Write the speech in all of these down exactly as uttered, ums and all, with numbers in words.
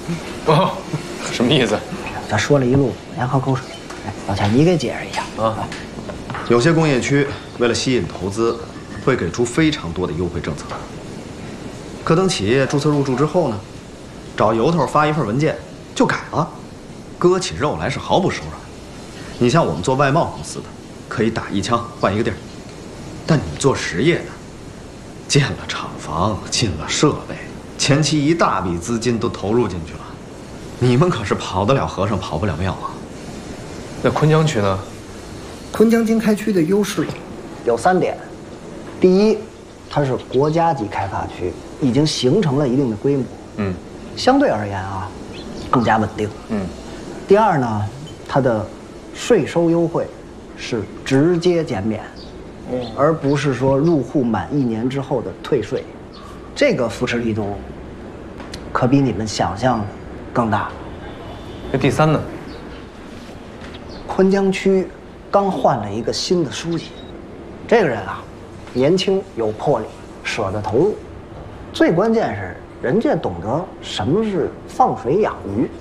哦，什么意思？ 他说了一路，连喝口水。哎，老钱，你给解释一下啊。有些工业区为了吸引投资，会给出非常多的优惠政策。可等企业注册入驻之后呢，找由头发一份文件就改了，割起肉来是毫不手软。你像我们做外贸公司的，可以打一枪换一个地儿，但你做实业的，建了厂房，进了设备，前期一大笔资金都投入进去了，你们可是跑得了和尚跑不了庙啊。 那昆江区呢？ 昆江经开区的优势有三点：第一，它是国家级开发区，已经形成了一定的规模，嗯，相对而言啊，更加稳定，嗯。第二呢，它的税收优惠是直接减免，嗯，而不是说入户满一年之后的退税，这个扶持力度可比你们想象更大。 那第三呢？ 昆江区刚换了一个新的书记，这个人啊，年轻有魄力，舍得投入，最关键是人家懂得什么是放水养鱼。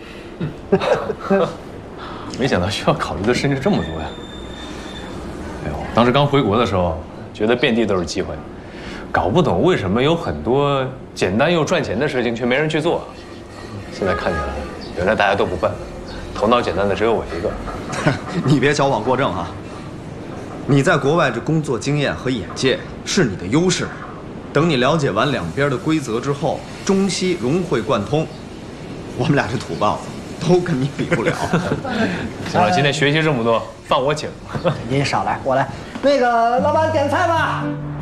没想到需要考虑的事情这么多呀！哎呦，当时刚回国的时候，觉得遍地都是机会，搞不懂为什么有很多简单又赚钱的事情却没人去做。现在看起来，原来大家都不笨，头脑简单的只有我一个。 你别矫枉过正啊！你在国外这工作经验和眼界是你的优势，等你了解完两边的规则之后，中西融会贯通，我们俩这土包子都跟你比不了。 行了，今天学习这么多，饭我请。 您少来，我来。那个老板点菜吧。